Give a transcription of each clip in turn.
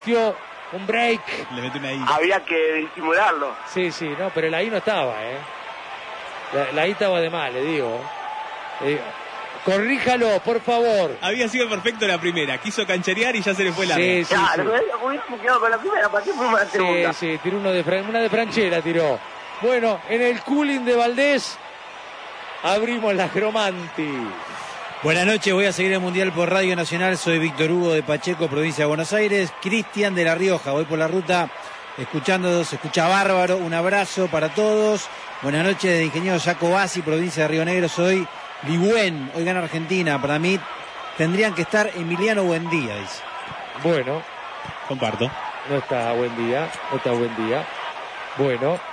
dio un break. Le metió una I. Había que disimularlo. Sí, no, pero la I no estaba, La I estaba de mal, le digo. Corríjalo, por favor. Había sido perfecto la primera, quiso cancherear y ya se le fue larga. Sí. Hubiéramos quedado con la primera, ¿para qué fuimos a la segunda? Sí, tiró una de Franchella, tiró. Bueno, en el cooling de Valdés abrimos la Cromanti. Buenas noches, voy a seguir el Mundial por Radio Nacional. Soy Víctor Hugo de Pacheco, provincia de Buenos Aires. Cristian de La Rioja, voy por la ruta escuchándolos, se escucha bárbaro. Un abrazo para todos. Buenas noches de ingeniero Jaco Bassi, provincia de Río Negro. Soy Ligüen, hoy gana Argentina. Para mí tendrían que estar Emiliano Buendía, dice. Bueno, comparto. No está Buendía. Bueno,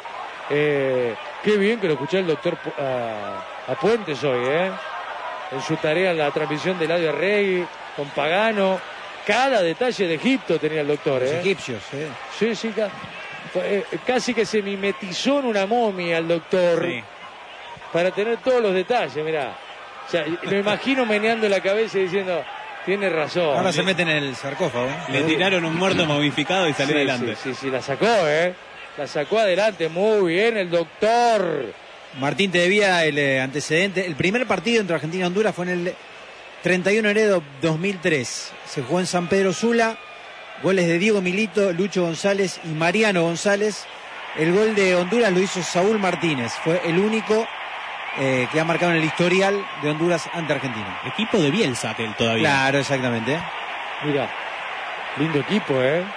qué bien que lo escuché el doctor a Puentes hoy, en su tarea en la transmisión de Eladio Arregui con Pagano. Cada detalle de Egipto tenía el doctor. Los egipcios, Sí, casi que se mimetizó en una momia el doctor, sí, para tener todos los detalles, mirá. O sea, me imagino meneando la cabeza y diciendo, tiene razón. Ahora se meten en el sarcófago. Le tiraron un muerto momificado y salió adelante. Sí, la sacó, La sacó adelante, muy bien el doctor. Martín, te debía el antecedente. El primer partido entre Argentina y Honduras fue en el 31 de enero de 2003. Se jugó en San Pedro Sula. Goles de Diego Milito, Lucho González y Mariano González. El gol de Honduras lo hizo Saúl Martínez. Fue el único que ha marcado en el historial de Honduras ante Argentina. Equipo de Bielsa aquel todavía. Claro, exactamente. Mira, lindo equipo,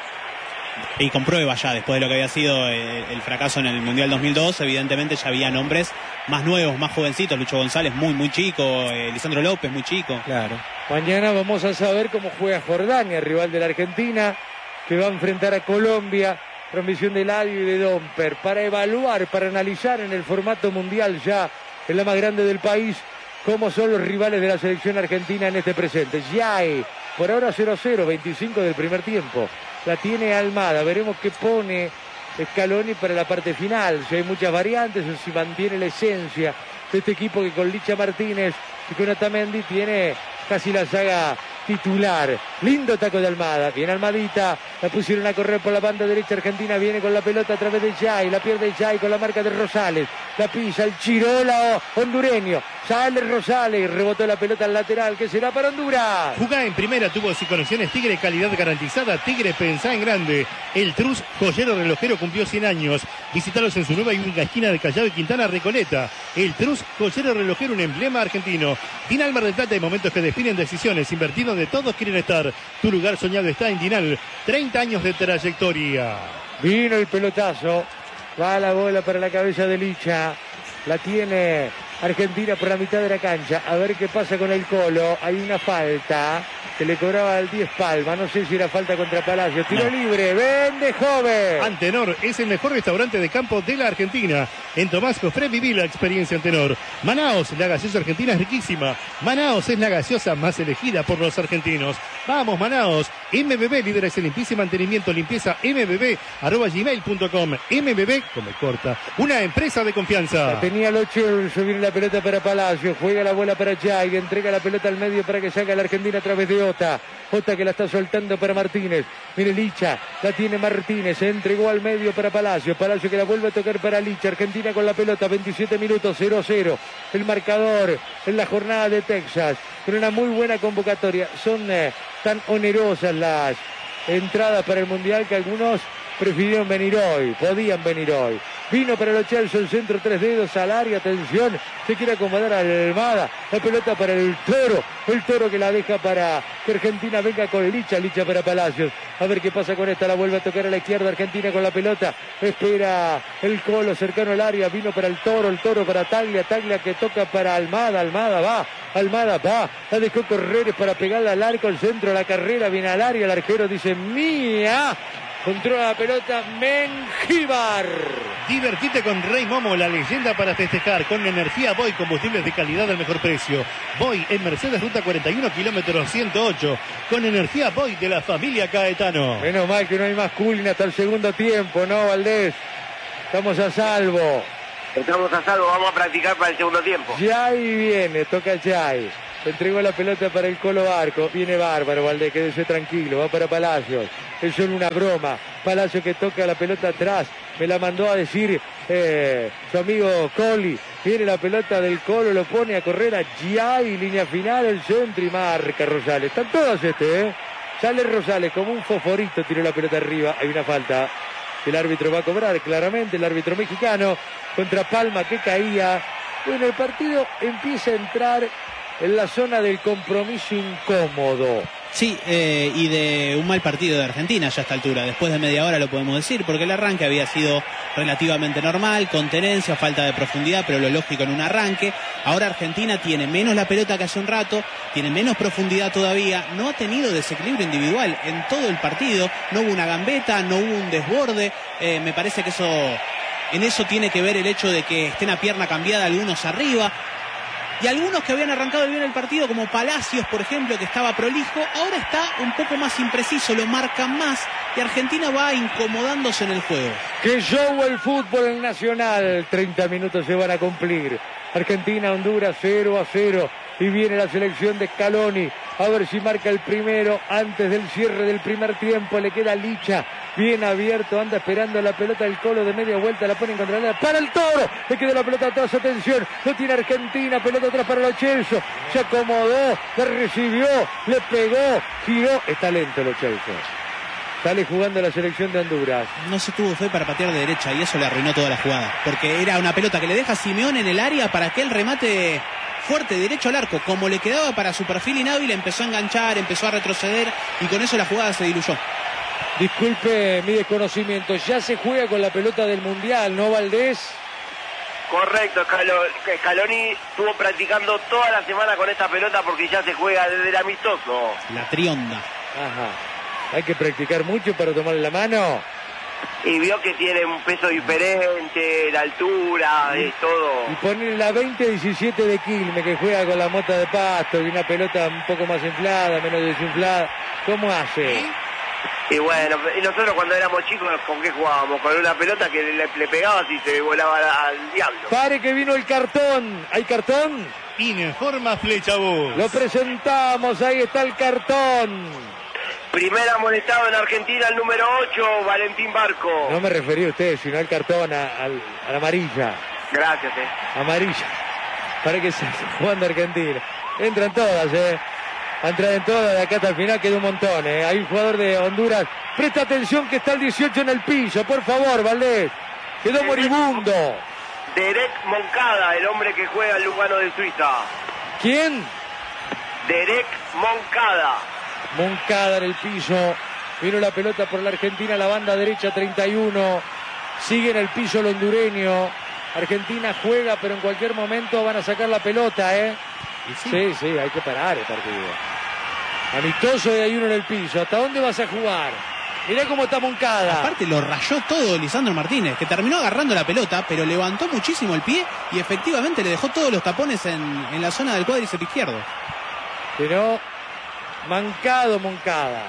Y comprueba ya, después de lo que había sido el fracaso en el Mundial 2002, evidentemente ya había nombres más nuevos, más jovencitos. Lucho González muy chico, Lisandro López muy chico. Claro. Mañana vamos a saber cómo juega Jordania, rival de la Argentina, que va a enfrentar a Colombia. Transmisión de Eladio y de Domper, para evaluar, para analizar en el formato mundial ya, en la más grande del país, cómo son los rivales de la selección argentina en este presente. Ya hay, por ahora 0-0, 25 del primer tiempo. La tiene Almada, veremos qué pone Scaloni para la parte final, si hay muchas variantes o si mantiene la esencia de este equipo que con Licha Martínez y con Otamendi tiene casi la saga titular. Lindo taco de Almada, viene Almadita, la pusieron a correr por la banda derecha argentina, viene con la pelota a través de Jai, la pierde Jai con la marca de Rosales, la pisa el Chirola hondureño, sale Rosales, rebotó la pelota al lateral, que será para Honduras. Jugá en primera, tuvo y conexiones Tigre, calidad garantizada. Tigre, pensá en grande. El Trus, joyero relojero, cumplió 100 años. Visítalos en su nueva y única esquina de Callao y Quintana, Recoleta. El Trus, joyero relojero, un emblema argentino. Dinal Mar del Plata, hay momentos que definen decisiones. Invertir donde todos quieren estar. Tu lugar soñado está en Dinal. 30 años de trayectoria. Vino el pelotazo. Va la bola para la cabeza de Licha. La tiene Argentina por la mitad de la cancha. A ver qué pasa con el Colo. Hay una falta que le cobraba al 10 Palma. No sé si era falta contra Palacio. Tiro libre. Vende joven. Antenor es el mejor restaurante de campo de la Argentina. En Tomás Cofré viví la experiencia Antenor. Manaos, la gaseosa argentina es riquísima. Manaos es la gaseosa más elegida por los argentinos. Vamos, Manaos. MBB, líderes en limpieza y mantenimiento. Limpieza mbb@gmail.com. MBB, come corta. Una empresa de confianza. Tenía el 8, viene la pelota para Palacio, juega la bola para Jai, entrega la pelota al medio para que salga la Argentina a través de Ota que la está soltando para Martínez, mire Licha, la tiene Martínez, se entregó al medio para Palacio que la vuelve a tocar para Licha, Argentina con la pelota, 27 minutos, 0-0, el marcador en la jornada de Texas, con una muy buena convocatoria, son tan onerosas las entradas para el Mundial que algunos prefirieron venir hoy, podían venir hoy. Vino para el Chelsea, el centro, 3 dedos al área, atención, se quiere acomodar a Almada, la pelota para el Toro que la deja para que Argentina venga con Licha para Palacios, a ver qué pasa con esta, la vuelve a tocar a la izquierda, Argentina con la pelota, espera el Colo cercano al área, vino para el Toro para Taglia que toca para Almada va, la dejó correr para pegarla al arco, el centro, la carrera, viene al área, el arquero dice, mía, controla la pelota Mengíbar. Divertite con Rey Momo, la leyenda para festejar. Con energía Boy, combustibles de calidad al mejor precio. Boy en Mercedes, ruta 41, kilómetros 108. Con energía Boy de la familia Caetano. Menos mal que no hay más cooling hasta el segundo tiempo, ¿no, Valdés? Estamos a salvo. Vamos a practicar para el segundo tiempo. Jai viene, toca Jai. Entregó la pelota para el Colo Barco. Viene bárbaro, Valdés, quédese tranquilo. Va para Palacios. es solo una broma. Palacio que toca la pelota atrás, me la mandó a decir su amigo Coli. Viene la pelota del Colo, lo pone a correr a Giai, línea final, el centro y marca Rosales. Están todas Sale Rosales como un fosforito, tiró la pelota arriba. Hay una falta que el árbitro va a cobrar claramente, el árbitro mexicano, contra Palma que caía. Bueno, el partido empieza a entrar en la zona del compromiso incómodo. Sí, y de un mal partido de Argentina ya a esta altura. Después de media hora lo podemos decir, porque el arranque había sido relativamente normal, con tenencia, falta de profundidad, pero lo lógico en un arranque. Ahora Argentina tiene menos la pelota que hace un rato, tiene menos profundidad todavía, no ha tenido desequilibrio individual en todo el partido, no hubo una gambeta, no hubo un desborde. Me parece que en eso tiene que ver el hecho de que estén a pierna cambiada algunos arriba. Y algunos que habían arrancado bien el partido, como Palacios, por ejemplo, que estaba prolijo, ahora está un poco más impreciso, lo marcan más y Argentina va incomodándose en el juego. ¡Qué show el fútbol en Nacional! 30 minutos se van a cumplir. Argentina, Honduras 0-0. Y viene la selección de Scaloni. A ver si marca el primero antes del cierre del primer tiempo. Le queda Licha. Bien abierto, anda esperando la pelota del Colo de media vuelta, la pone en contra la... ¡Para el Toro! Le queda la pelota atrás, atención, lo tiene Argentina, pelota atrás para Lo Celso, se acomodó, le recibió, le pegó, giró, está lento Lo Celso. Sale jugando la selección de Honduras. No se tuvo fe para patear de derecha y eso le arruinó toda la jugada, porque era una pelota que le deja a Simeone en el área para que él remate fuerte, derecho al arco, como le quedaba para su perfil inhábil, empezó a enganchar, empezó a retroceder y con eso la jugada se diluyó. Disculpe mi desconocimiento, ya se juega con la pelota del Mundial, ¿no, Valdés? Correcto, Scaloni estuvo practicando toda la semana con esta pelota porque ya se juega desde el amistoso. La trionda. Ajá. Hay que practicar mucho para tomarle la mano. Y vio que tiene un peso diferente, la altura, todo. Y ponerle la 20-17 de Quilmes, que juega con la mota de pasto y una pelota un poco más inflada, menos desinflada. ¿Cómo hace? Y bueno, y nosotros cuando éramos chicos, ¿con qué jugábamos? Con una pelota que le pegabas y se volaba al diablo. Pare que vino el cartón. ¿Hay cartón? Informa Flecha Voz. Lo presentamos, ahí está el cartón. Primer amonestado en Argentina, el número 8, Valentín Barco. No me refería a usted, sino al cartón, a la amarilla. Gracias, Amarilla. Para que se jugando Argentina. Entran todas, Entran en todas, de acá hasta el final queda un montón, Hay un jugador de Honduras. Presta atención que está el 18 en el piso, por favor, Valdés. Quedó moribundo. Derek Moncada, el hombre que juega en Lugano de Suiza. ¿Quién? Derek Moncada. Moncada en el piso. Vino la pelota por la Argentina, la banda derecha 31. Sigue en el piso el hondureño. Argentina juega, pero en cualquier momento van a sacar la pelota, Sí, hay que parar el partido. Amistoso y hay uno en el piso. ¿Hasta dónde vas a jugar? Mirá cómo está Moncada. Aparte lo rayó todo Lisandro Martínez, que terminó agarrando la pelota, pero levantó muchísimo el pie y efectivamente le dejó todos los tapones en la zona del cuádriceps izquierdo. Pero mancado Moncada.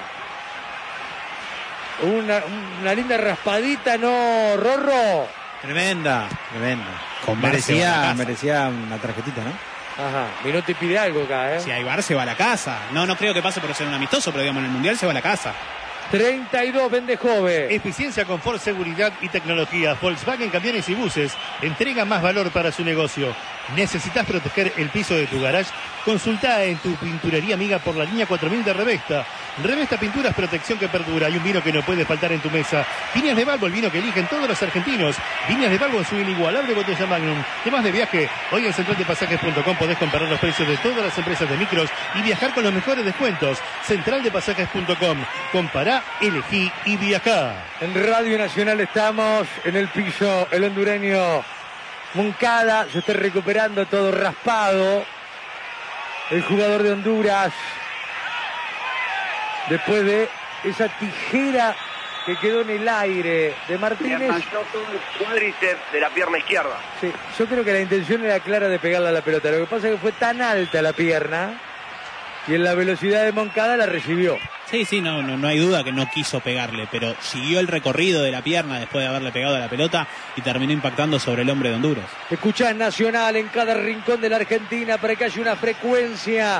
Una linda raspadita, ¿no, Rorro? Tremenda. Merecía una tarjetita, ¿no? Ajá, Menotti pide algo acá, Si hay VAR se va a la casa. No creo que pase por ser un amistoso, pero digamos en el Mundial se va a la casa. 32 Bendejove. Eficiencia, confort, seguridad y tecnología. Volkswagen Camiones y Buses entrega más valor para su negocio. ¿Necesitas proteger el piso de tu garage? Consulta en tu pinturería amiga por la línea 4000 de Revesta. Revesta Pinturas, protección que perdura y un vino que no puede faltar en tu mesa. Viñas de Balbo, el vino que eligen todos los argentinos. Viñas de Balbo en su inigualable botella Magnum. Temas de viaje. Hoy en centraldepasajes.com podés comparar los precios de todas las empresas de micros y viajar con los mejores descuentos. Centraldepasajes.com. Compará, elegí y viajá. En Radio Nacional estamos en el piso, el hondureño Moncada se está recuperando, todo raspado. El jugador de Honduras, después de esa tijera que quedó en el aire de Martínez. Le manchó todo el cuádriceps de la pierna izquierda. Sí, yo creo que la intención era clara de pegarle a la pelota. Lo que pasa es que fue tan alta la pierna y en la velocidad de Moncada la recibió. Sí, no hay duda que no quiso pegarle, pero siguió el recorrido de la pierna después de haberle pegado a la pelota y terminó impactando sobre el hombre de Honduras. Escuchá Nacional en cada rincón de la Argentina para que haya una frecuencia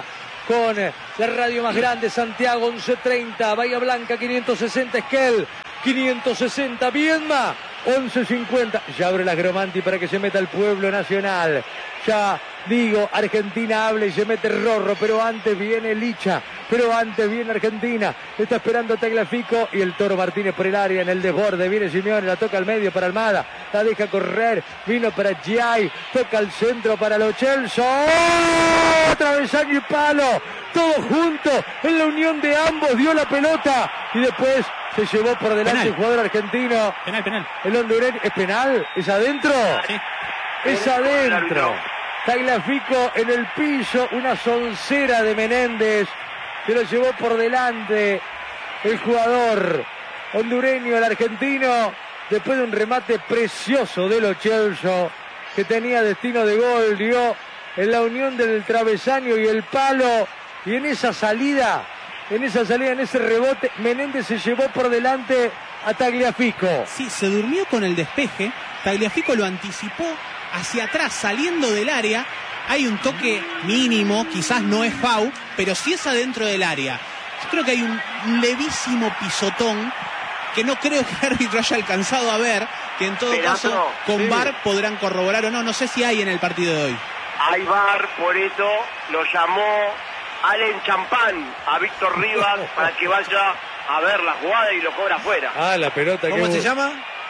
con la radio más grande, Santiago 1130, Bahía Blanca 560, Esquel 560, Viedma 1150. Ya abre la Gromanti para que se meta el pueblo nacional. Ya digo, Argentina habla y se mete Rorro, pero antes viene Licha, pero antes viene Argentina. Está esperando Tagliafico y el Toro Martínez por el área en el desborde. Viene Simeone, la toca al medio para Almada, la deja correr, vino para Giai, toca al centro para Lo Celso. ¡Oh! Travesaño y palo, todo junto en la unión de ambos, dio la pelota y después se llevó por delante Penal. el jugador argentino. Penal. El hondureño, ¿es penal? ¿Es adentro? Sí. Es adentro. Tagliafico en el piso, una soncera de Menéndez, se lo llevó por delante el jugador hondureño, el argentino, después de un remate precioso de Lo Celso, que tenía destino de gol, dio en la unión del travesaño y el palo, y en esa salida, en ese rebote, Menéndez se llevó por delante a Tagliafico. Sí, se durmió con el despeje, Tagliafico lo anticipó hacia atrás, saliendo del área. Hay un toque mínimo, quizás no es foul, pero sí es adentro del área. Yo creo que hay un levísimo pisotón que no creo que el árbitro haya alcanzado a ver, que en todo caso con VAR podrán corroborar o no. No sé si hay en el partido de hoy. Hay VAR, por eso lo llamó Allen Champán a Víctor Rivas para que vaya a ver la jugada y lo cobra afuera. Ah, la pelota. ¿Cómo se llama?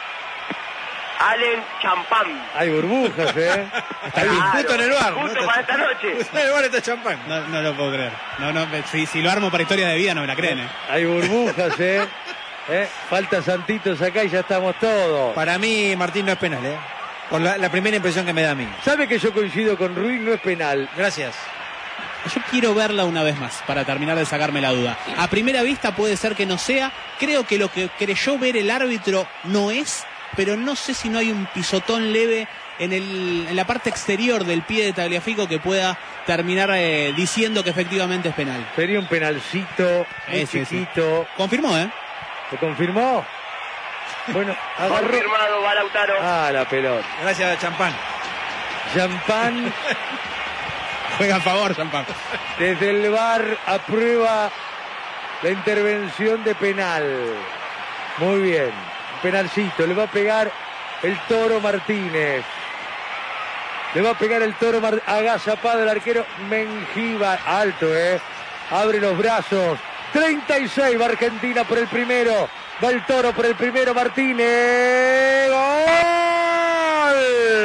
Allen Champán. Hay burbujas, Justo en el bar. Justo para esta noche. Justo en el bar está Champán. No lo puedo creer. Si lo armo para historia de vida no me la creen. Hay burbujas, Falta Santitos acá y ya estamos todos. Para mí, Martín, no es penal, Por la primera impresión que me da a mí. ¿Sabe que yo coincido con Ruiz? No es penal. Gracias. Yo quiero verla una vez más para terminar de sacarme la duda. A primera vista puede ser que no sea. Creo que lo que creyó ver el árbitro no es, pero no sé si no hay un pisotón leve en la parte exterior del pie de Tagliafico que pueda terminar diciendo que efectivamente es penal. Sería un penalcito muy chiquito. Sí. Confirmó, ¿Lo confirmó? Bueno, agarró. Confirmado, va Lautaro. Ah, la pelota. Gracias, Champán. Champán. Juega a favor, Champán. Desde el VAR aprueba la intervención de penal. Muy bien. Penalcito. Le va a pegar el Toro Martínez. Le va a pegar el Toro Martínez. Agazapado el arquero Mengíbar. Alto, Abre los brazos. 36 va Argentina por el primero. Va el Toro por el primero. Martínez. ¡Gol!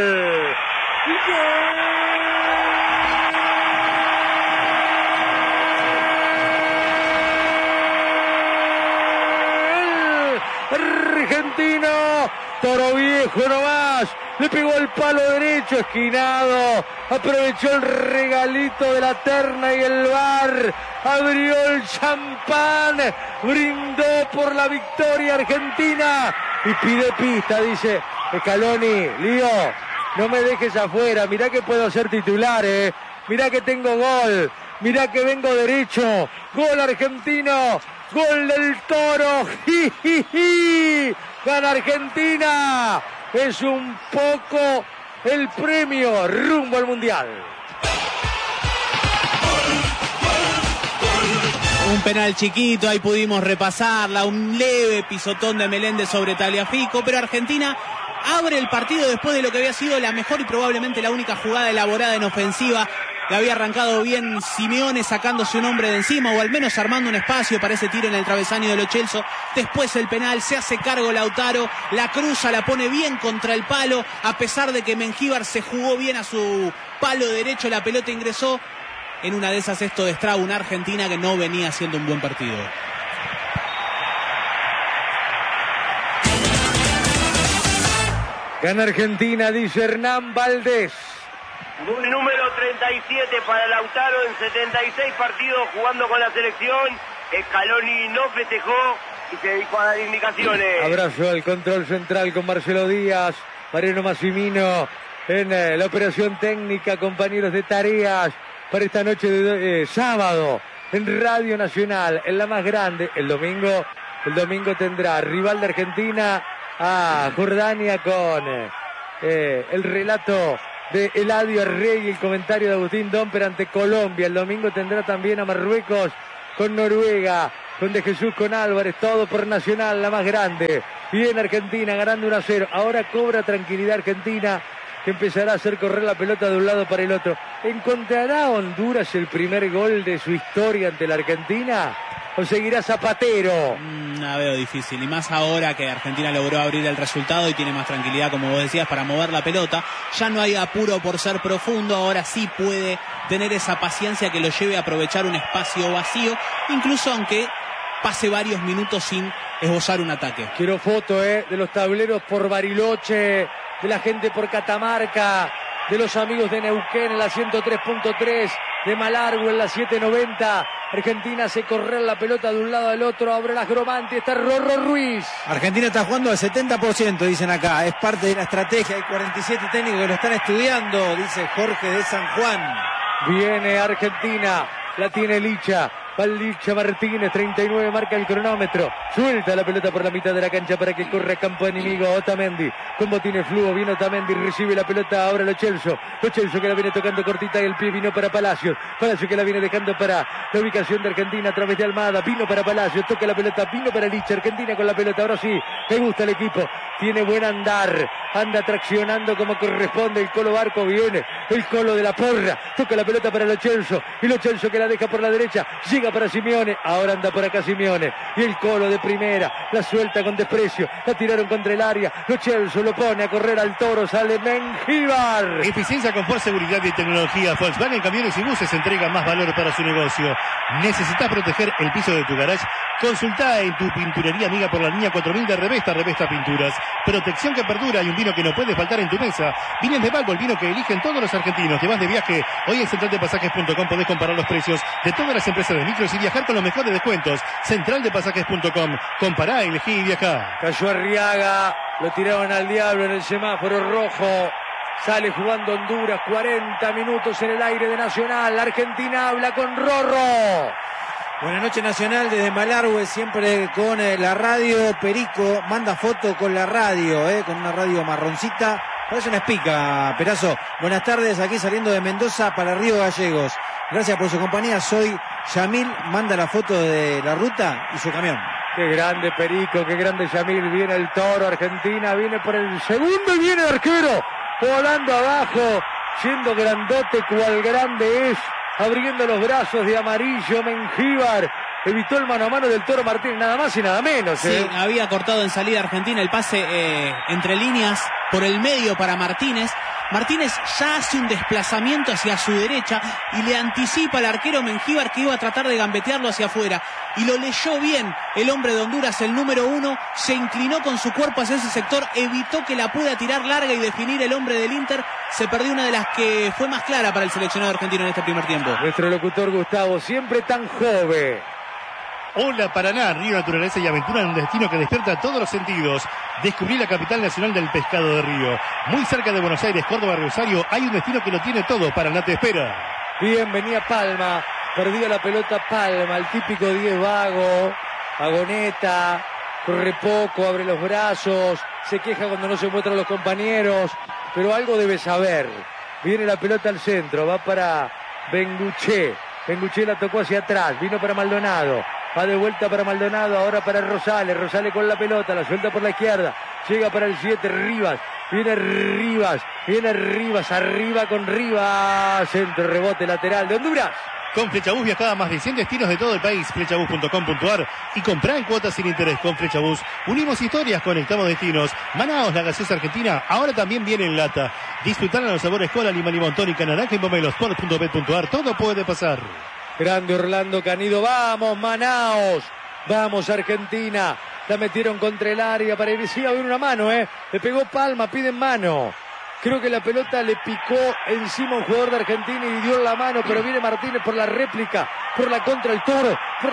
Argentino, Toro viejo nomás, le pegó el palo derecho, esquinado, aprovechó el regalito de la terna y el VAR, abrió el champán, brindó por la victoria argentina y pide pista, dice Scaloni. Lío, no me dejes afuera, mirá que puedo ser titular, mirá que tengo gol, mirá que vengo derecho, gol argentino. Gol del Toro, gana Argentina, es un poco el premio rumbo al Mundial. Un penal chiquito, ahí pudimos repasarla, un leve pisotón de Meléndez sobre Tagliafico, pero Argentina abre el partido después de lo que había sido la mejor y probablemente la única jugada elaborada en ofensiva. Le había arrancado bien Simeone sacándose un hombre de encima o al menos armando un espacio para ese tiro en el travesaño de Lo Celso. Después el penal, se hace cargo Lautaro, la cruza, la pone bien contra el palo, a pesar de que Mengíbar se jugó bien a su palo derecho, la pelota ingresó. En una de esas esto destraba una Argentina que no venía haciendo un buen partido. Gana Argentina, dice Hernán Valdés. Un número 37 para Lautaro en 76 partidos jugando con la selección. Scaloni no festejó y se dedicó a dar indicaciones. Abrazo al control central con Marcelo Díaz, Mariano Massimino en la operación técnica, compañeros de tareas para esta noche de sábado en Radio Nacional, en la más grande. El domingo tendrá rival de Argentina a Jordania con el relato de Eladio Arregui, el comentario de Agustín Domper ante Colombia. El domingo tendrá también a Marruecos con Noruega, con De Jesús, con Álvarez, todo por Nacional, la más grande. Bien Argentina ganando 1-0. Ahora cobra tranquilidad Argentina, que empezará a hacer correr la pelota de un lado para el otro. ¿Encontrará Honduras el primer gol de su historia ante la Argentina? ¿O seguirá Zapatero? La veo difícil, y más ahora que Argentina logró abrir el resultado y tiene más tranquilidad, como vos decías, para mover la pelota. Ya no hay apuro por ser profundo, ahora sí puede tener esa paciencia que lo lleve a aprovechar un espacio vacío, incluso aunque pase varios minutos sin esbozar un ataque. Quiero foto de los tableros por Bariloche, de la gente por Catamarca, de los amigos de Neuquén en la 103.3, de Malargüe en la 790. Argentina hace correr la pelota de un lado al otro, abre las Gromanti, está Rorro Ruiz. Argentina está jugando al 70%, dicen acá, es parte de la estrategia, hay 47 técnicos que lo están estudiando, dice Jorge de San Juan. Viene Argentina, la tiene Licha. Va Licha Martínez, 39 marca el cronómetro. Suelta la pelota por la mitad de la cancha para que corra campo enemigo. Otamendi con botines fluo. Viene Otamendi, recibe la pelota ahora Lo Celso. Lo Celso que la viene tocando cortita y el pie vino para Palacios. Palacios que la viene dejando para la ubicación de Argentina a través de Almada. Vino para Palacios, toca la pelota, vino para Licha. Argentina con la pelota, ahora sí, me gusta el equipo. Tiene buen andar, anda traccionando como corresponde. El Colo Barco viene, el Colo de la Porra. Toca la pelota para Lo Celso. Y Lo Celso que la deja por la derecha. Llega para Simeone, ahora anda por acá Simeone, y el Colo de primera, la suelta con desprecio, la tiraron contra el área, Lo Celso lo pone a correr al toro, sale Mengíbar. Eficiencia, confort, seguridad y tecnología. Volkswagen Camiones y Buses entrega más valor para su negocio. ¿Necesitas proteger el piso de tu garage? Consultá en tu pinturería amiga por la línea 4000 de Revesta Pinturas. Protección que perdura y un vino que no puede faltar en tu mesa. Vienen de Valvo, el vino que eligen todos los argentinos. Te vas de viaje, hoy en centraldepasajes.com podés comparar los precios de todas las empresas de micros y viajar con los mejores descuentos. Centraldepasajes.com. Compará, elegí y viajá. Cayó Arriaga, lo tiraron al diablo en el semáforo rojo. Sale jugando Honduras, 40 minutos en el aire de Nacional. Argentina habla con Rorro. Buenas noches Nacional desde Malargüe, siempre con la radio. Perico manda foto con la radio, con una radio marroncita. Parece una espica, Perazo. Buenas tardes, aquí saliendo de Mendoza para Río Gallegos. Gracias por su compañía, soy Yamil, manda la foto de la ruta y su camión. Qué grande Perico, qué grande Yamil. Viene el toro, Argentina viene por el segundo y viene el arquero. Volando abajo, siendo grandote cual grande es. Abriendo los brazos de amarillo, Mengíbar. Evitó el mano a mano del Toro Martínez, nada más y nada menos. Sí, había cortado en salida Argentina el pase entre líneas por el medio para Martínez. Martínez ya hace un desplazamiento hacia su derecha y le anticipa al arquero Mengíbar que iba a tratar de gambetearlo hacia afuera. Y lo leyó bien el hombre de Honduras, el número 1, se inclinó con su cuerpo hacia ese sector, evitó que la pueda tirar larga y definir el hombre del Inter. Se perdió una de las que fue más clara para el seleccionado argentino en este primer tiempo. Nuestro locutor Gustavo, siempre tan joven. Hola Paraná, río, naturaleza y aventura en un destino que despierta todos los sentidos. Descubrí la capital nacional del pescado de río. Muy cerca de Buenos Aires, Córdoba, Rosario, hay un destino que lo tiene todo. Paraná te espera. Bien, venía Palma, perdía la pelota Palma, el típico 10 vago, vagoneta, corre poco, abre los brazos, se queja cuando no se muestran los compañeros, pero algo debe saber. Viene la pelota al centro, va para Benguché. Benguché la tocó hacia atrás, vino para Maldonado. Va de vuelta para Maldonado, ahora para Rosales. Rosales con la pelota, la suelta por la izquierda. Llega para el 7, Rivas. Viene Rivas, arriba con Rivas. Centro, rebote lateral de Honduras. Con Flechabús viajaba a más de 100 destinos de todo el país. Flechabús.com.ar y comprá en cuotas sin interés con Flechabús. Unimos historias, conectamos destinos. Manaos, la gaseosa argentina, ahora también viene en lata. Disfrutar a los sabores cola, lima, limón, tónica, naranja y pomelo. Sport.bet.ar, todo puede pasar. Grande Orlando Canido, vamos Manaos, vamos Argentina, la metieron contra el área para ir, sí, a ver una mano, le pegó Palma, piden mano, creo que la pelota le picó encima a un jugador de Argentina y dio la mano, pero viene Martínez por la réplica, por la contra el Toro,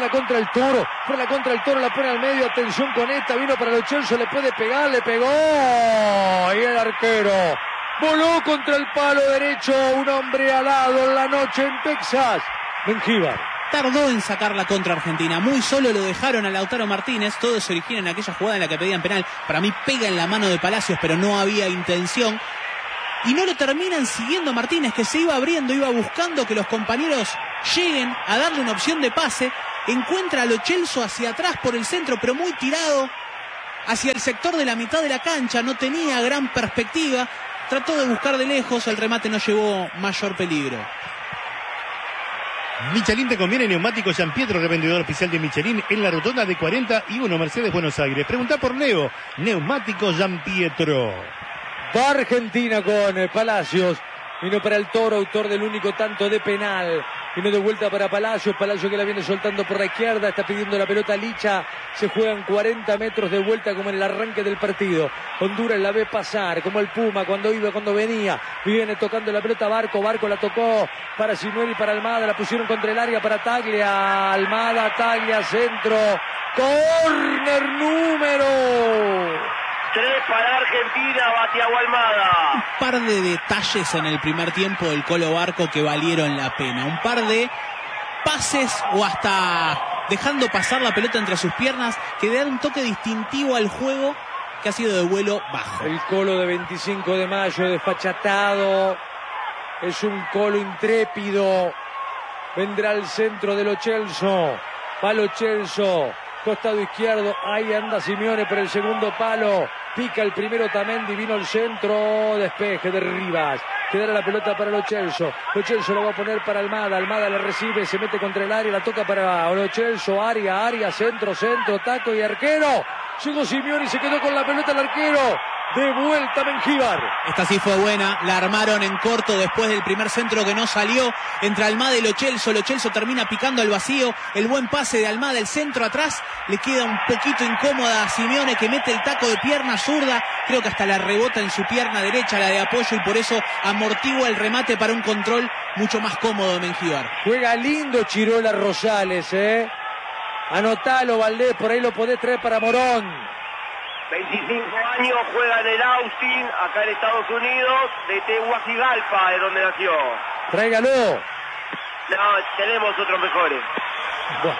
la pone al medio, atención con esta, vino para Lo Celso, le puede pegar, le pegó, y el arquero voló contra el palo derecho, un hombre alado en la noche en Texas. Mengíbar tardó en sacar la contra Argentina, muy solo lo dejaron a Lautaro Martínez, todo se origina en aquella jugada en la que pedían penal, para mí pega en la mano de Palacios, pero no había intención. y no lo terminan siguiendo Martínez, que se iba abriendo, iba buscando que los compañeros lleguen a darle una opción de pase. Encuentra a Lo Celso hacia atrás por el centro, pero muy tirado hacia el sector de la mitad de la cancha, no tenía gran perspectiva, trató de buscar de lejos, el remate no llevó mayor peligro. Michelin te conviene neumático Gianpietro, revendedor oficial de Michelin en la rotonda de 41 Mercedes Buenos Aires. Preguntá por Leo, neumático Gianpietro. Va Argentina con Palacios. Vino para el Toro, autor del único tanto de penal. Vino de vuelta para Palacios. Palacios que la viene soltando por la izquierda. Está pidiendo la pelota a Licha. Se juegan 40 metros de vuelta como en el arranque del partido. Honduras la ve pasar como el Puma cuando iba, cuando venía. Viene tocando la pelota Barco. Barco la tocó para Sinuel y para Almada. La pusieron contra el área para Taglia. Almada, Taglia, centro. Corner número 3 para Argentina, Batiago Almada. Un par de detalles en el primer tiempo del Colo Barco que valieron la pena. Un par de pases o hasta dejando pasar la pelota entre sus piernas que dan un toque distintivo al juego que ha sido de vuelo bajo. El Colo de 25 de mayo, desfachatado. Es un Colo intrépido. Vendrá al centro de Lo Celso. Va Lo Celso. Costado izquierdo, ahí anda Simeone por el segundo palo, pica el primero Tamendi, vino el centro, despeje de Rivas, quedará la pelota para Lo Celso. Lo Celso lo va a poner para Almada, Almada la recibe, se mete contra el área, la toca para Lo Celso, área, centro, taco y arquero. Llegó Simeone y se quedó con la pelota el arquero. De vuelta Mengíbar. Esta sí fue buena, la armaron en corto después del primer centro que no salió entre Almada y Lo Celso. Lo Celso termina picando al vacío, el buen pase de Almada, el centro atrás, le queda un poquito incómoda a Simeone que mete el taco de pierna zurda, creo que hasta la rebota en su pierna derecha, la de apoyo, y por eso amortigua el remate para un control mucho más cómodo de Mengíbar. Juega lindo Chirola Rosales, Anotalo Valdés, por ahí lo podés traer para Morón. 25 años, juega en el Austin, acá en Estados Unidos, de Tegucigalpa, de donde nació. Tráigalo. No, tenemos otros mejores. Bueno.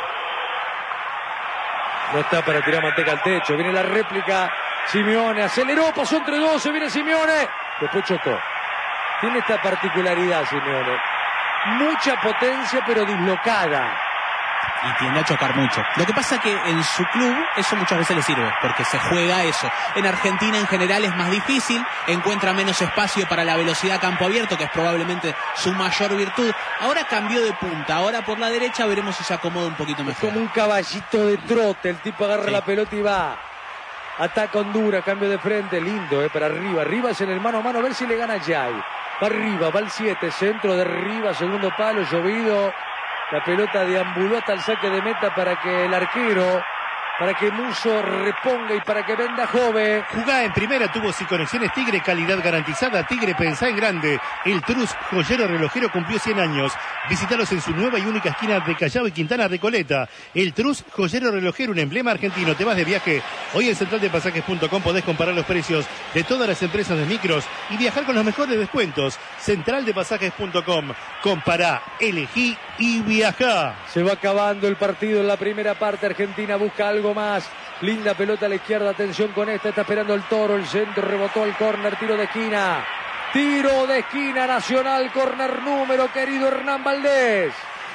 No está para tirar manteca al techo. Viene la réplica. Simeone aceleró, pasó entre dos, se viene Simeone. Después chocó. Tiene esta particularidad Simeone. Mucha potencia, pero dislocada. Y tiende a chocar mucho. Lo que pasa que en su club eso muchas veces le sirve, porque se juega eso. En Argentina en general es más difícil, encuentra menos espacio para la velocidad a campo abierto, que es probablemente su mayor virtud. Ahora cambió de punta, ahora por la derecha veremos si se acomoda un poquito mejor. Es como un caballito de trote, el tipo agarra la pelota y va. Ataca Honduras, cambio de frente, lindo, para arriba. Rivas en el mano a mano, a ver si le gana Jai. Va arriba, va el 7, centro de Rivas, segundo palo, llovido. La pelota deambuló hasta el saque de meta para que el arquero, para que Musso reponga y para que venda Jove. Jugá en primera, tubos y conexiones Tigre, calidad garantizada. Tigre, pensá en grande. El Trus, joyero relojero, cumplió 100 años. Visítalos en su nueva y única esquina de Callao y Quintana Recoleta. El Trus, joyero relojero, un emblema argentino. Te vas de viaje. Hoy en centraldepasajes.com podés comparar los precios de todas las empresas de micros y viajar con los mejores descuentos. Centraldepasajes.com. Compará, elegí y viajá. Se va acabando el partido en la primera parte. Argentina busca algo más. Linda pelota a la izquierda, atención con esta, está esperando el Toro, el centro, rebotó el córner, tiro de esquina. Tiro de esquina Nacional, córner número, querido Hernán Valdés.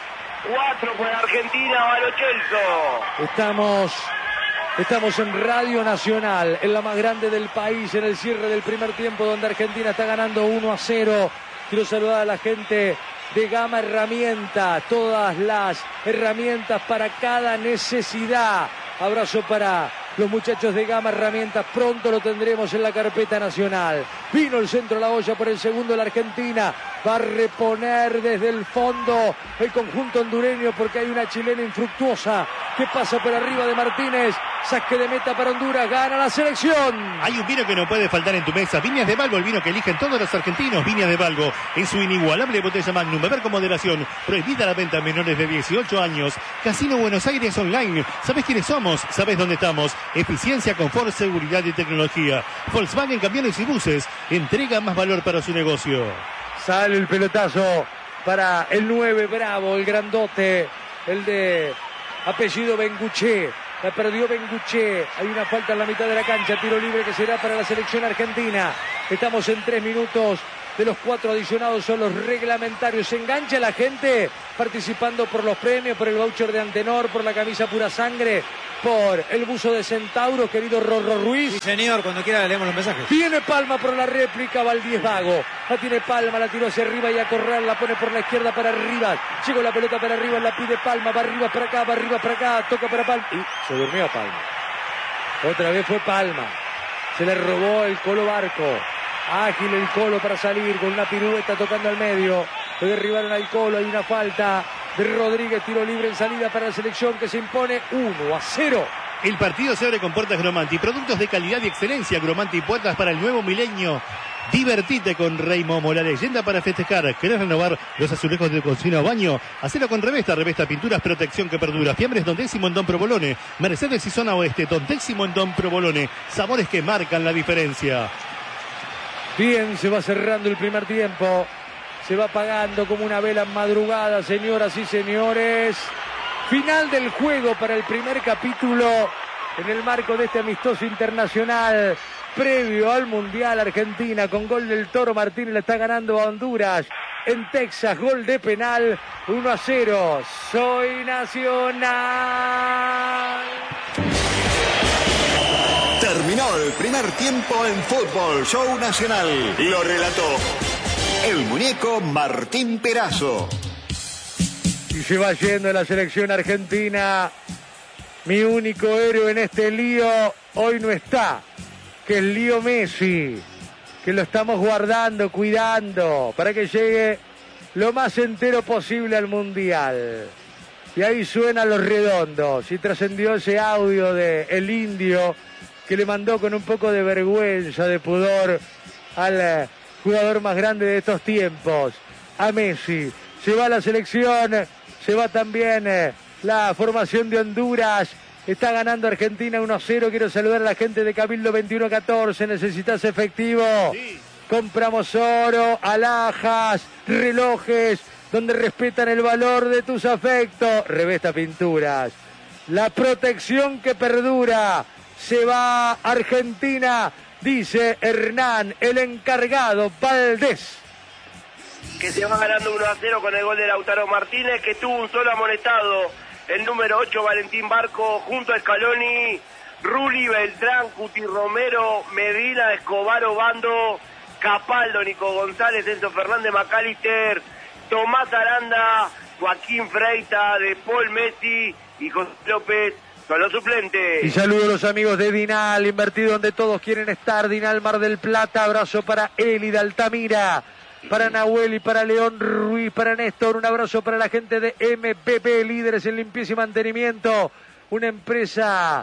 4 por Argentina, va Lo Celso. Estamos en Radio Nacional, en la más grande del país, en el cierre del primer tiempo, donde Argentina está ganando 1-0. Quiero saludar a la gente de Gama Herramientas, todas las herramientas para cada necesidad. Abrazo para los muchachos de Gama Herramientas, pronto lo tendremos en la carpeta nacional. Vino el centro de la olla por el segundo de la Argentina, va a reponer desde el fondo el conjunto hondureño porque hay una chilena infructuosa que pasa por arriba de Martínez. Saque de meta para Honduras, gana la selección. Hay un vino que no puede faltar en tu mesa. Viñas de Balbo, el vino que eligen todos los argentinos. Viñas de Balbo, en su inigualable botella Magnum. Beber con moderación. Prohibida la venta a menores de 18 años. Casino Buenos Aires Online. ¿Sabés quiénes somos? ¿Sabés dónde estamos? Eficiencia, confort, seguridad y tecnología. Volkswagen Camiones y Buses. Entrega más valor para su negocio. Sale el pelotazo para el 9 Bravo, el grandote, el de apellido Benguché. La perdió Benguché. Hay una falta en la mitad de la cancha. Tiro libre que será para la selección argentina. Estamos en 3 minutos de los 4 adicionados. Son los reglamentarios. Se engancha la gente participando por los premios, por el voucher de Antenor, por la camisa Pura Sangre, por el buzo de Centauro, querido Rorro Ruiz. Sí, señor, cuando quiera leemos los mensajes. Tiene Palma por la réplica, Valdés Vago. La tiene Palma, la tiró hacia arriba y a correr, la pone por la izquierda para Rivas. Llegó la pelota para arriba, la pide Palma, va arriba para acá, va arriba para acá, toca para Palma. Y se durmió Palma. Otra vez fue Palma. Se le robó el Colo Barco. Ágil el Colo para salir con una pirueta tocando al medio. Lo derribaron al Colo, hay una falta de Rodríguez, tiro libre en salida para la selección que se impone 1-0. El partido se abre con puertas Gromanti, productos de calidad y excelencia. Gromanti, puertas para el nuevo milenio. Divertite con Raymond, la leyenda para festejar. ¿Querés renovar los azulejos de cocina o baño? Hacelo con Revesta, Pinturas, protección que perdura. Fiambres Don Décimo en Don Provolone. Mercedes y Zona Oeste, Don Décimo en Don Provolone. Sabores que marcan la diferencia. Bien, se va cerrando el primer tiempo. Se va apagando como una vela en madrugada, señoras y señores. Final del juego para el primer capítulo en el marco de este amistoso internacional previo al Mundial. Argentina con gol del Toro Martínez le está ganando a Honduras en Texas, gol de penal, 1-0. Soy Nacional. Terminó el primer tiempo en Fútbol Show Nacional. Lo relató el muñeco Martín Perazo. Y se va yendo la selección argentina. Mi único héroe en este lío hoy no está, que es Leo Messi, que lo estamos guardando, cuidando, para que llegue lo más entero posible al Mundial. Y ahí suenan los redondos, y trascendió ese audio de El Indio, que le mandó con un poco de vergüenza, de pudor, al jugador más grande de estos tiempos, a Messi. Se va la selección, se va también la formación de Honduras. Está ganando Argentina 1-0. Quiero saludar a la gente de Cabildo 2114. ¿Necesitas efectivo? Sí. Compramos oro, alhajas, relojes, donde respetan el valor de tus afectos. Revesta Pinturas. La protección que perdura. Se va Argentina, dice Hernán, el encargado, Valdés. Que se va ganando 1-0 con el gol de Lautaro Martínez, que tuvo un solo amonestado, el número 8, Valentín Barco, junto a Scaloni, Rulli, Beltrán, Cuti Romero, Medina, Escobar, Obando, Capaldo, Nico González, Enzo Fernández, McAllister, Tomás Aranda, Joaquín Freita, De Paul, Messi y José López. Son los suplentes. Y saludo a los amigos de Dinal, invertido donde todos quieren estar. Dinal Mar del Plata, abrazo para Eli de Altamira, para Nahuel y para León Ruiz, para Néstor. Un abrazo para la gente de MPP, líderes en limpieza y mantenimiento. Una empresa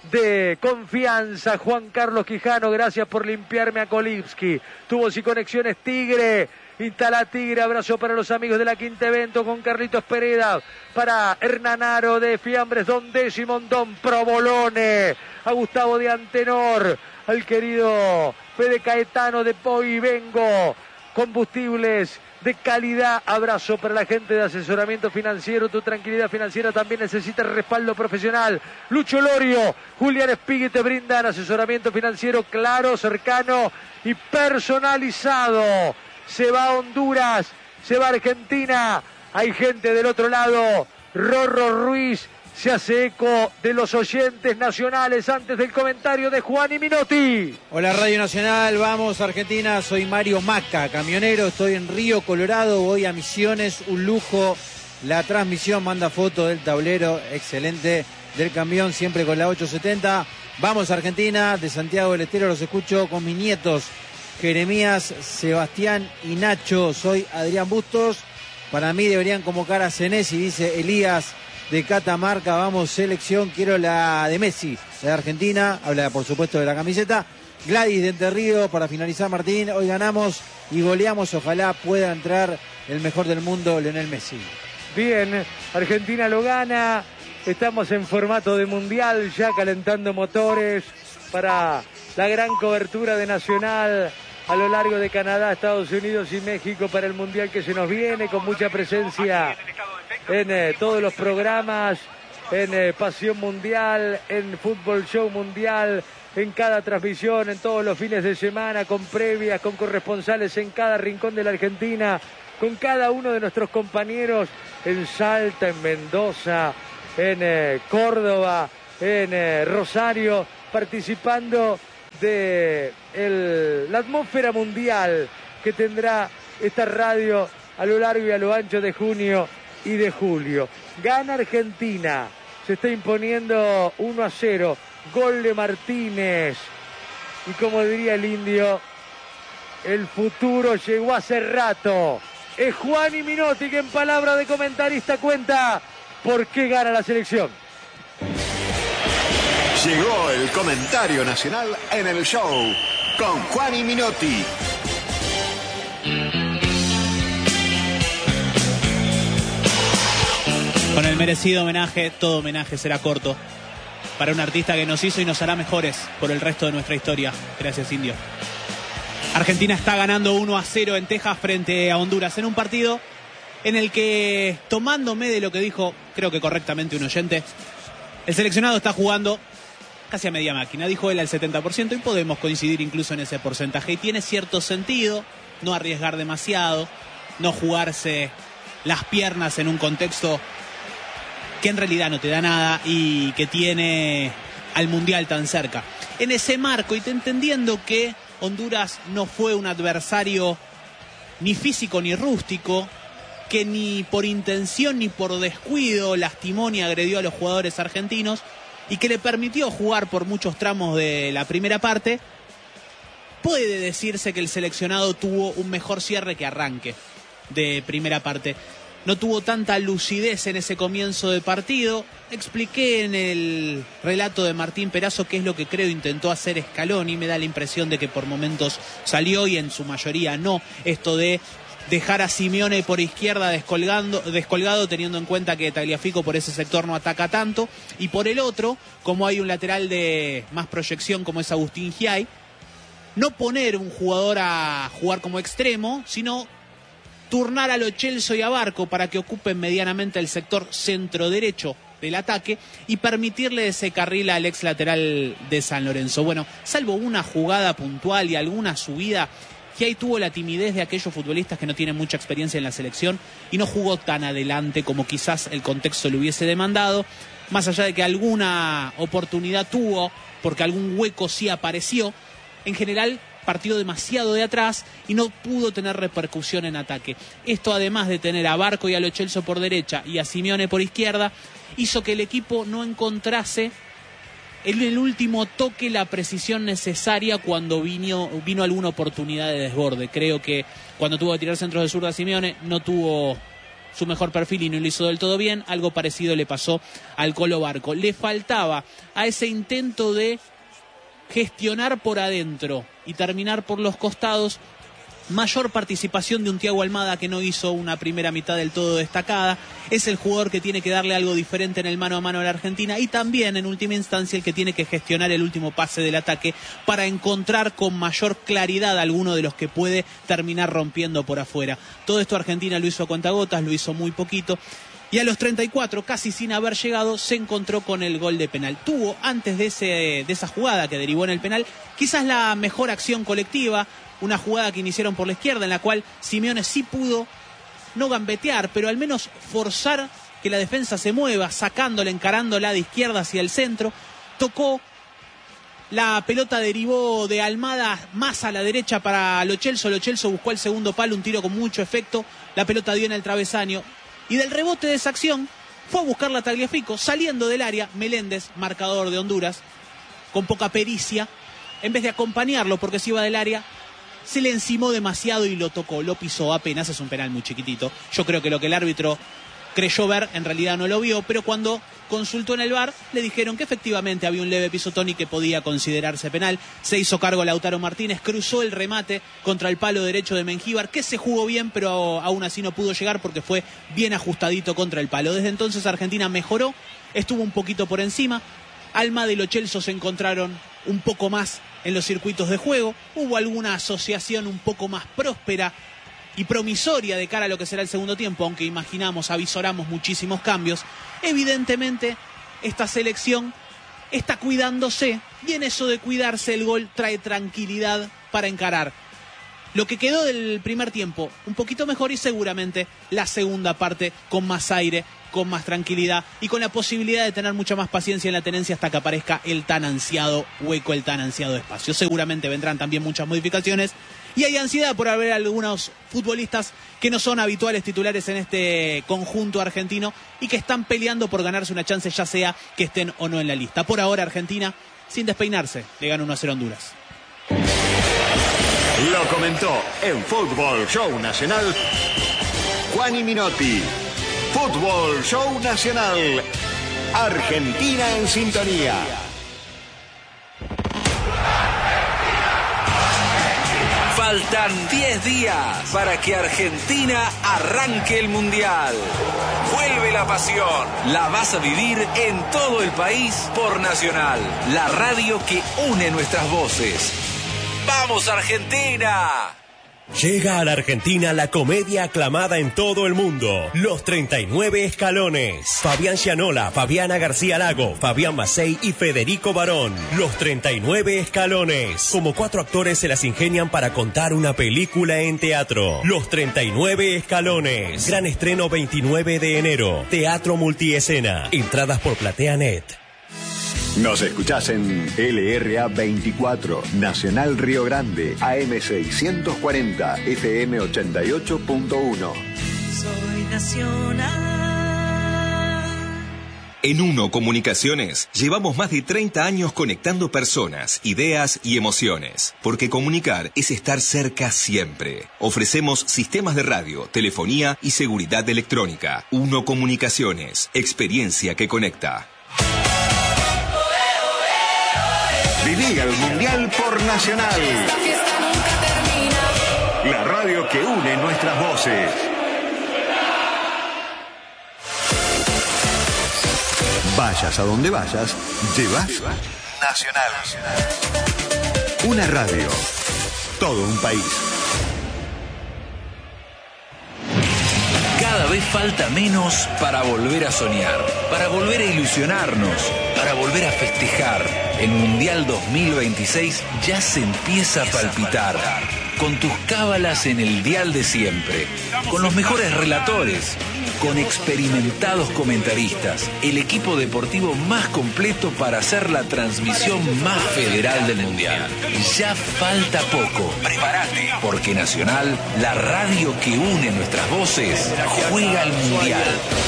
de confianza. Juan Carlos Quijano, gracias por limpiarme a Kolipski. Tubos y conexiones Tigre. Instala Tigre, abrazo para los amigos de la Quinta Evento con Carlitos Pereda, para Hernanaro de Fiambres Don Décimo, Don Provolone, a Gustavo de Antenor, al querido Fede Caetano de Poi Vengo, combustibles de calidad, abrazo para la gente de asesoramiento financiero. Tu tranquilidad financiera también necesita respaldo profesional. Lucho Lorio, Julián Espigui te brindan asesoramiento financiero claro, cercano y personalizado. Se va Honduras, se va Argentina, hay gente del otro lado. Rorro Ruiz se hace eco de los oyentes nacionales antes del comentario de Juan y Minotti. Hola Radio Nacional, vamos Argentina, soy Mario Maca, camionero, estoy en Río Colorado, voy a Misiones, un lujo. La transmisión manda foto del tablero, excelente, del camión, siempre con la 870. Vamos Argentina, de Santiago del Estero los escucho con mis nietos. Jeremías, Sebastián y Nacho, soy Adrián Bustos. Para mí deberían convocar a Senesi, dice Elías de Catamarca. Vamos, selección, quiero la de Messi, la de Argentina. Habla, por supuesto, de la camiseta. Gladys de Entre Ríos, para finalizar, Martín. Hoy ganamos y goleamos. Ojalá pueda entrar el mejor del mundo, Lionel Messi. Bien, Argentina lo gana. Estamos en formato de mundial, ya calentando motores para la gran cobertura de Nacional a lo largo de Canadá, Estados Unidos y México para el mundial que se nos viene, con mucha presencia en todos los programas en Pasión Mundial, en Fútbol Show Mundial, en cada transmisión, en todos los fines de semana, con previas, con corresponsales en cada rincón de la Argentina, con cada uno de nuestros compañeros en Salta, en Mendoza, en Córdoba, en Rosario, participando de la atmósfera mundial que tendrá esta radio a lo largo y a lo ancho de junio y de julio. Gana Argentina, se está imponiendo 1-0, gol de Martínez. Y como diría el indio, el futuro llegó hace rato. Es Juani Minotti que en palabra de comentarista cuenta por qué gana la selección. Llegó el comentario nacional en el show con Juani Minotti. Con el merecido homenaje, todo homenaje será corto para un artista que nos hizo y nos hará mejores por el resto de nuestra historia. Gracias, Indio. Argentina está ganando 1-0 en Texas frente a Honduras en un partido en el que, tomándome de lo que dijo, creo que correctamente un oyente, el seleccionado está jugando casi a media máquina. Dijo él al 70% y podemos coincidir incluso en ese porcentaje. Y tiene cierto sentido no arriesgar demasiado, no jugarse las piernas en un contexto que en realidad no te da nada y que tiene al Mundial tan cerca. En ese marco, y entendiendo que Honduras no fue un adversario ni físico ni rústico, que ni por intención ni por descuido lastimó ni agredió a los jugadores argentinos y que le permitió jugar por muchos tramos de la primera parte, puede decirse que el seleccionado tuvo un mejor cierre que arranque de primera parte. No tuvo tanta lucidez en ese comienzo de partido. Expliqué en el relato de Martín Perazo qué es lo que creo intentó hacer Scaloni. Me da la impresión de que por momentos salió y en su mayoría no. Esto de dejar a Simeone por izquierda descolgado, teniendo en cuenta que Tagliafico por ese sector no ataca tanto. Y por el otro, como hay un lateral de más proyección como es Agustín Giai, no poner un jugador a jugar como extremo, sino turnar a Lo Celso y a Barco para que ocupen medianamente el sector centro-derecho del ataque y permitirle ese carril al ex lateral de San Lorenzo. Bueno, salvo una jugada puntual y alguna subida, que ahí tuvo la timidez de aquellos futbolistas que no tienen mucha experiencia en la selección y no jugó tan adelante como quizás el contexto le hubiese demandado, más allá de que alguna oportunidad tuvo, porque algún hueco sí apareció. En general partió demasiado de atrás y no pudo tener repercusión en ataque. Esto, además de tener a Barco y a Lo Celso por derecha y a Simeone por izquierda, hizo que el equipo no encontrase en el último toque la precisión necesaria cuando vino alguna oportunidad de desborde. Creo que cuando tuvo que tirar centros de zurda Simeone no tuvo su mejor perfil y no lo hizo del todo bien. Algo parecido le pasó al Colo Barco. Le faltaba a ese intento de gestionar por adentro y terminar por los costados mayor participación de un Thiago Almada que no hizo una primera mitad del todo destacada. Es el jugador que tiene que darle algo diferente en el mano a mano a la Argentina y también en última instancia el que tiene que gestionar el último pase del ataque para encontrar con mayor claridad a alguno de los que puede terminar rompiendo por afuera. Todo esto Argentina lo hizo a cuentagotas, lo hizo muy poquito. Y a los 34, casi sin haber llegado, se encontró con el gol de penal. Tuvo, antes de esa jugada que derivó en el penal, quizás la mejor acción colectiva, una jugada que iniciaron por la izquierda, en la cual Simeone sí pudo, no gambetear, pero al menos forzar que la defensa se mueva, sacándola, encarándola de izquierda hacia el centro. Tocó, la pelota derivó de Almada más a la derecha para Lo Celso. Lo Celso buscó el segundo palo, un tiro con mucho efecto. La pelota dio en el travesaño. Y del rebote de esa acción fue a buscarla a Tagliafico, saliendo del área. Meléndez, marcador de Honduras, con poca pericia, en vez de acompañarlo porque se iba del área, se le encimó demasiado y lo tocó, lo pisó apenas. Es un penal muy chiquitito. Yo creo que lo que el árbitro creyó ver en realidad no lo vio, pero cuando consultó en el VAR le dijeron que efectivamente había un leve pisotón y que podía considerarse penal. Se hizo cargo Lautaro Martínez, cruzó el remate contra el palo derecho de Mengíbar, que se jugó bien, pero aún así no pudo llegar porque fue bien ajustadito contra el palo. Desde entonces Argentina mejoró, estuvo un poquito por encima. Almada y Lo Celso se encontraron un poco más en los circuitos de juego. Hubo alguna asociación un poco más próspera y promisoria de cara a lo que será el segundo tiempo, aunque avisoramos muchísimos cambios. Evidentemente esta selección está cuidándose, y en eso de cuidarse el gol trae tranquilidad para encarar lo que quedó del primer tiempo, un poquito mejor, y seguramente la segunda parte con más aire, con más tranquilidad y con la posibilidad de tener mucha más paciencia en la tenencia hasta que aparezca el tan ansiado hueco, el tan ansiado espacio. Seguramente vendrán también muchas modificaciones y hay ansiedad por haber algunos futbolistas que no son habituales titulares en este conjunto argentino y que están peleando por ganarse una chance, ya sea que estén o no en la lista. Por ahora Argentina, sin despeinarse, le gana 1-0 a Honduras. Lo comentó en Fútbol Show Nacional Juani Minotti. Fútbol Show Nacional. Argentina en sintonía. Faltan 10 días para que Argentina arranque el Mundial. Vuelve la pasión. La vas a vivir en todo el país por Nacional, la radio que une nuestras voces. ¡Vamos, Argentina! Llega a la Argentina la comedia aclamada en todo el mundo, Los 39 Escalones. Fabián Gianola, Fabiana García Lago, Fabián Macei y Federico Barón. Los 39 Escalones. Como 4 actores se las ingenian para contar una película en teatro. Los 39 Escalones. Gran estreno 29 de enero. Teatro Multiescena. Entradas por PlateaNet. Nos escuchás en LRA 24, Nacional Río Grande, AM 640, FM 88.1. Soy Nacional. En Uno Comunicaciones llevamos más de 30 años conectando personas, ideas y emociones. Porque comunicar es estar cerca siempre. Ofrecemos sistemas de radio, telefonía y seguridad electrónica. Uno Comunicaciones, experiencia que conecta. Viví el Mundial por Nacional. Esta fiesta nunca termina. La radio que une nuestras voces. Vayas a donde vayas, llevas Nacional. Una radio, todo un país. Cada vez falta menos para volver a soñar, para volver a ilusionarnos, para volver a festejar. El Mundial 2026 ya se empieza a palpitar. Con tus cábalas en el dial de siempre, con los mejores relatores, con experimentados comentaristas, el equipo deportivo más completo para hacer la transmisión más federal del Mundial. Ya falta poco. Prepárate, porque Nacional, la radio que une nuestras voces, juega al Mundial.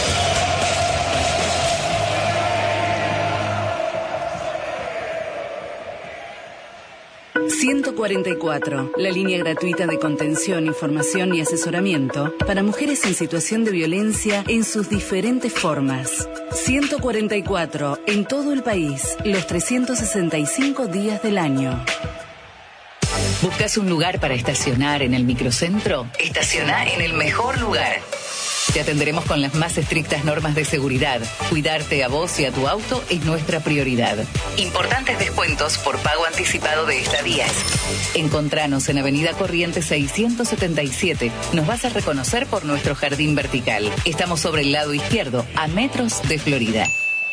...144... la línea gratuita de contención, información y asesoramiento... para mujeres en situación de violencia en sus diferentes formas. 144... en todo el país... los 365 días del año. ¿Buscas un lugar para estacionar en el microcentro? Estaciona en el mejor lugar. Te atenderemos con las más estrictas normas de seguridad. Cuidarte a vos y a tu auto es nuestra prioridad. Importantes descuentos por pago anticipado de estadías. Encontranos en Avenida Corrientes 677. Nos vas a reconocer por nuestro jardín vertical. Estamos sobre el lado izquierdo, a metros de Florida.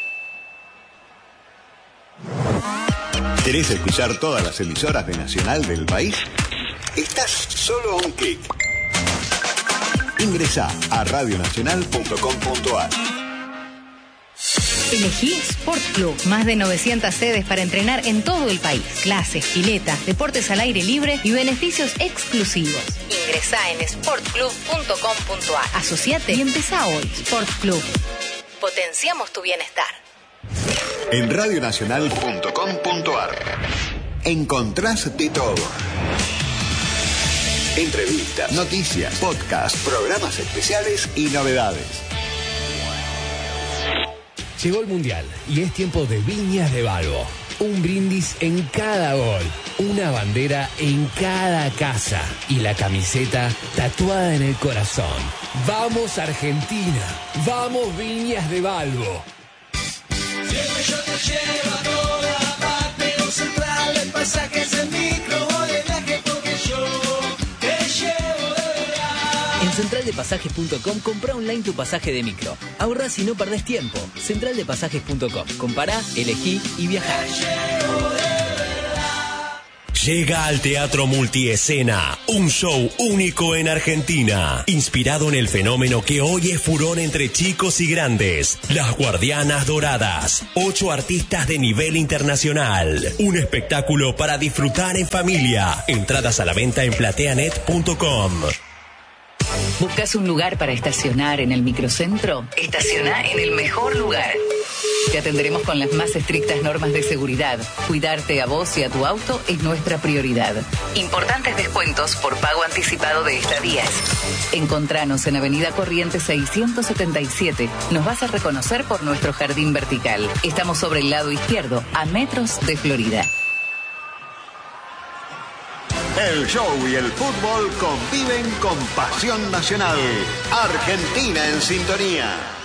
¿Querés escuchar todas las emisoras de Nacional del país? Estás solo a un clic. Ingresá a radionacional.com.ar. Elegí Sport Club. Más de 900 sedes para entrenar en todo el país. Clases, piletas, deportes al aire libre y beneficios exclusivos. Ingresá en sportclub.com.ar. Asociate y empezá hoy. Sport Club. Potenciamos tu bienestar. En radionacional.com.ar encontrás de todo. Entrevistas, noticias, podcast, programas especiales y novedades. Llegó el Mundial y es tiempo de Viñas de Balbo. Un brindis en cada gol, una bandera en cada casa y la camiseta tatuada en el corazón. ¡Vamos Argentina! ¡Vamos Viñas de Balbo! Siempre yo te llevo a toda parte, los centrales, pasajes en micro o de viaje, porque yo te llevo de verdad. En Central de centraldepasajes.com, compra online tu pasaje de micro. Ahorrás y no perdés tiempo. Centraldepasajes.com. Compará, elegí y viajá. Llega al Teatro Multiescena, un show único en Argentina, inspirado en el fenómeno que hoy es furor entre chicos y grandes, Las Guardianas Doradas, 8 artistas de nivel internacional, un espectáculo para disfrutar en familia, entradas a la venta en plateanet.com. ¿Buscas un lugar para estacionar en el microcentro? Estaciona en el mejor lugar. Te atenderemos con las más estrictas normas de seguridad. Cuidarte a vos y a tu auto es nuestra prioridad. Importantes descuentos por pago anticipado de estadías. Encontranos en Avenida Corrientes 677. Nos vas a reconocer por nuestro jardín vertical. Estamos sobre el lado izquierdo, a metros de Florida. El show y el fútbol conviven con pasión nacional. Argentina en sintonía.